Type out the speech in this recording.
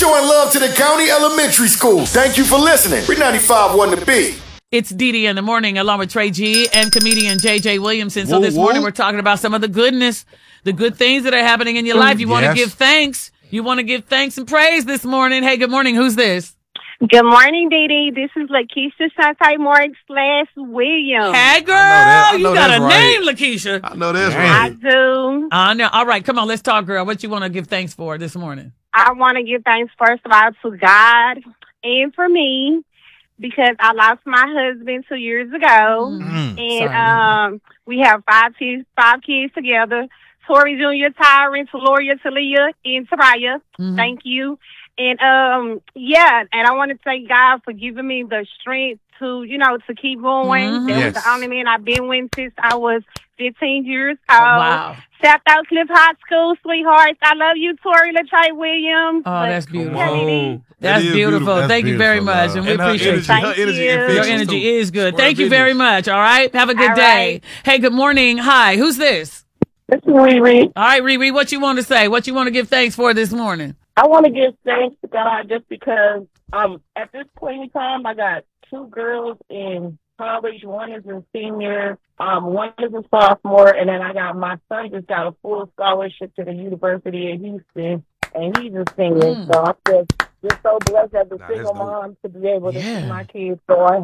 showing love to the County Elementary School. Thank you for listening. We're 95.1 The Beat. It's Dee Dee in the morning along with Trey G and comedian JJ Williamson. So this morning we're talking about some of the goodness, the good things that are happening in your life. You want to give thanks. You want to give thanks and praise this morning. Hey, good morning. Who's this? Good morning, Dee Dee. This is Lakeisha Shantae Morgan / Williams. Hey, girl. You got a name, Lakeisha. I know that's I right. do. I know. All right. Come on. Let's talk, girl. What you want to give thanks for this morning? I want to give thanks, first of all, to God and for me, because I lost my husband 2 years ago. And we have five kids together. Tori Jr., Tyron, Taloria, Talia, and Taraya. Thank you. And, and I want to thank God for giving me the strength to keep going. That was the only man I've been with since I was 15 years old. Wow. South Oak Cliff High School, sweethearts. I love you, Tori LaTrey Williams. Oh, that's beautiful. Whoa. That's beautiful. Thank you very much. And we appreciate you. Her energy Your energy is good. Thank you very much. All right. Have a good All day. right. Hey, good morning. Hi. Who's this? This is Riri. All right, Riri, what you want to say? What you want to give thanks for this morning? I want to give thanks to God just because at this point in time, I got two girls in college. One is a senior, one is a sophomore, and then I got my son just got a full scholarship to the University of Houston, and he's a senior. So I'm just so blessed as a single mom to be able to see my kids. So